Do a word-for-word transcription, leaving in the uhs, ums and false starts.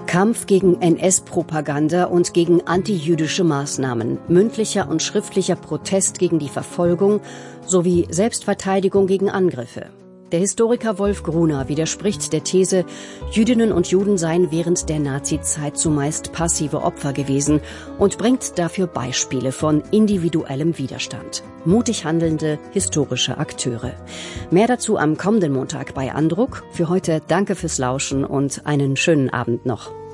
Kampf gegen N S-Propaganda und gegen antijüdische Maßnahmen, mündlicher und schriftlicher Protest gegen die Verfolgung sowie Selbstverteidigung gegen Angriffe. Der Historiker Wolf Gruner widerspricht der These, Jüdinnen und Juden seien während der Nazizeit zumeist passive Opfer gewesen und bringt dafür Beispiele von individuellem Widerstand. Mutig handelnde historische Akteure. Mehr dazu am kommenden Montag bei Andruck. Für heute danke fürs Lauschen und einen schönen Abend noch.